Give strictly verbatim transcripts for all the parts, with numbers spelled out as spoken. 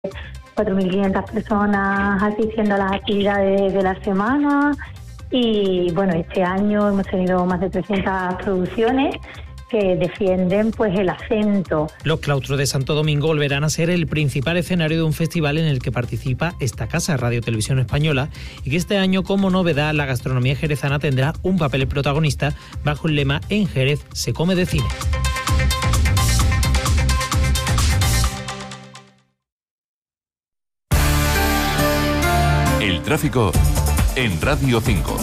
cuatro mil quinientas personas asistiendo a las actividades de la semana y bueno, este año hemos tenido más de trescientas producciones que defienden pues el acento. Los claustros de Santo Domingo volverán a ser el principal escenario de un festival en el que participa esta casa, Radio Televisión Española, y que este año, como novedad, la gastronomía jerezana tendrá un papel protagonista bajo el lema "En Jerez se come de cine". El tráfico en Radio cinco.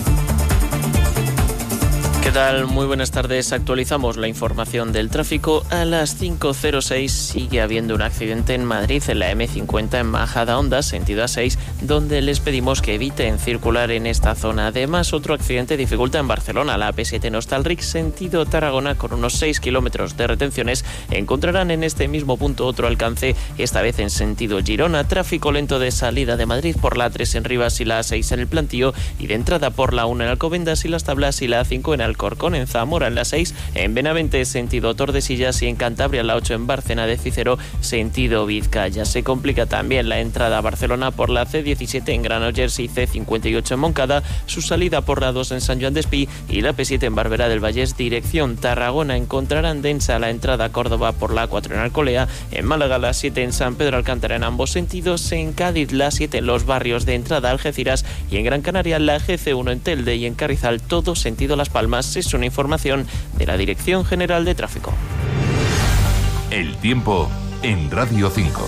¿Qué tal? Muy buenas tardes. Actualizamos la información del tráfico. A las cinco cero seis sigue habiendo un accidente en Madrid, en la eme cincuenta en Majadahonda, sentido A seis, donde les pedimos que eviten circular en esta zona. Además, otro accidente dificulta en Barcelona, la A P siete en Hostalric, sentido Tarragona, con unos seis kilómetros de retenciones. Encontrarán en este mismo punto otro alcance, esta vez en sentido Girona. Tráfico lento de salida de Madrid por la A tres en Rivas y la A seis en el Plantío, y de entrada por la uno en Alcobendas y las Tablas y la A cinco en Alcorcón. En Zamora en la seis, en Benavente sentido Tordesillas y en Cantabria la ocho en Bárcena de Cícero sentido Vizcaya. Se complica también la entrada a Barcelona por la ce diecisiete en Granollers y ce cincuenta y ocho en Moncada, su salida por la dos en Sant Joan d'Espí y la pe siete en Barberá del Vallès dirección Tarragona. Encontrarán densa la entrada a Córdoba por la cuatro en Alcolea, en Málaga la siete en San Pedro Alcántara en ambos sentidos, en Cádiz la siete en los barrios de entrada a Algeciras y en Gran Canaria la ge ce uno en Telde y en Carrizal todo sentido Las Palmas. Es una información de la Dirección General de Tráfico. El tiempo en Radio cinco.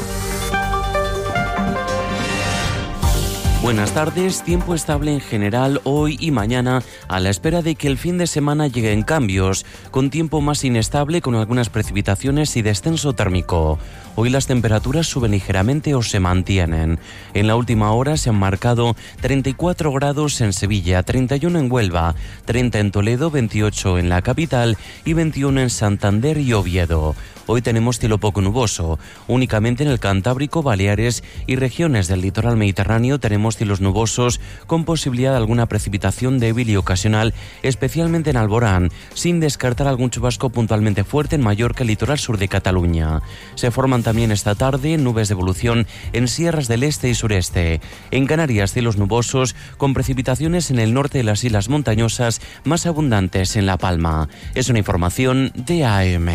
Buenas tardes, tiempo estable en general hoy y mañana, a la espera de que el fin de semana lleguen cambios, con tiempo más inestable con algunas precipitaciones y descenso térmico. Hoy las temperaturas suben ligeramente o se mantienen. En la última hora se han marcado treinta y cuatro grados en Sevilla, treinta y uno en Huelva, treinta en Toledo, veintiocho en la capital y veintiuno en Santander y Oviedo. Hoy tenemos cielo poco nuboso. Únicamente en el Cantábrico, Baleares y regiones del litoral mediterráneo tenemos cielos nubosos con posibilidad de alguna precipitación débil y ocasional, especialmente en Alborán, sin descartar algún chubasco puntualmente fuerte en Mallorca y el litoral sur de Cataluña. Se forman también esta tarde nubes de evolución en sierras del este y sureste. En Canarias, cielos nubosos con precipitaciones en el norte de las islas montañosas, más abundantes en La Palma. Es una información de A eme.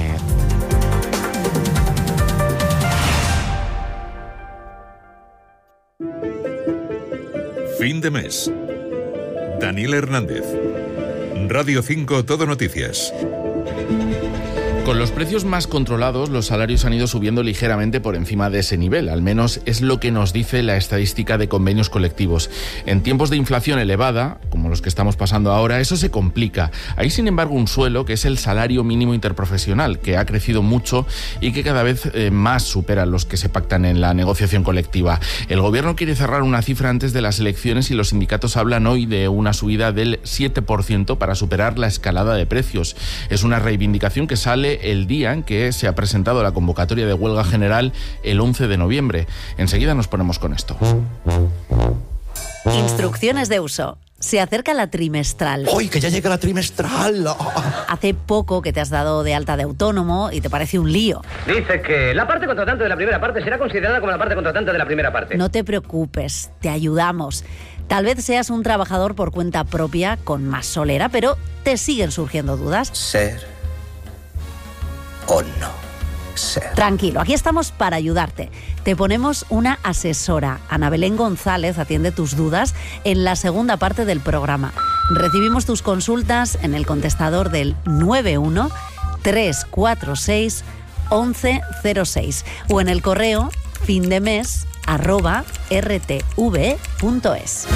Fin de mes. Daniel Hernández. Radio cinco Todo Noticias. Con los precios más controlados, los salarios han ido subiendo ligeramente por encima de ese nivel. Al menos es lo que nos dice la estadística de convenios colectivos. En tiempos de inflación elevada, como los que estamos pasando ahora, eso se complica. Hay, sin embargo, un suelo que es el salario mínimo interprofesional, que ha crecido mucho y que cada vez eh, más supera los que se pactan en la negociación colectiva. El gobierno quiere cerrar una cifra antes de las elecciones y los sindicatos hablan hoy de una subida del siete por ciento para superar la escalada de precios. Es una reivindicación que sale el día en que se ha presentado la convocatoria de huelga general el once de noviembre. Enseguida nos ponemos con esto. Instrucciones de uso. Se acerca la trimestral. ¡Uy, que ya llega la trimestral! Hace poco que te has dado de alta de autónomo y te parece un lío. Dice que la parte contratante de la primera parte será considerada como la parte contratante de la primera parte. No te preocupes, te ayudamos. Tal vez seas un trabajador por cuenta propia con más solera, pero te siguen surgiendo dudas. Ser o no ser. Tranquilo, aquí estamos para ayudarte. Te ponemos una asesora. Ana Belén González atiende tus dudas en la segunda parte del programa. Recibimos tus consultas en el contestador del nueve uno tres cuatro seis once cero seis o en el correo findemes arroba rtv punto es.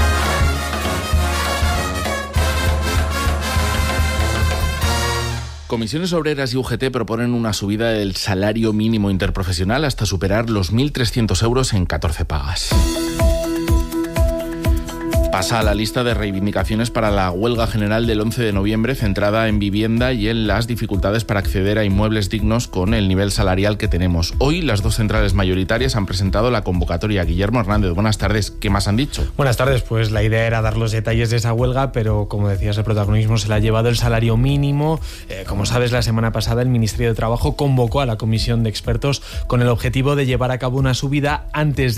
Comisiones Obreras y U G T proponen una subida del salario mínimo interprofesional hasta superar los mil trescientos euros en catorce pagas. Pasa a la lista de reivindicaciones para la huelga general del once de noviembre, centrada en vivienda y en las dificultades para acceder a inmuebles dignos con el nivel salarial que tenemos. Hoy las dos centrales mayoritarias han presentado la convocatoria. Guillermo Hernández, buenas tardes. ¿Qué más han dicho? Buenas tardes. Pues la idea era dar los detalles de esa huelga, pero como decías, el protagonismo se la ha llevado el salario mínimo. Eh, como sabes, la semana pasada el Ministerio de Trabajo convocó a la comisión de expertos con el objetivo de llevar a cabo una subida antes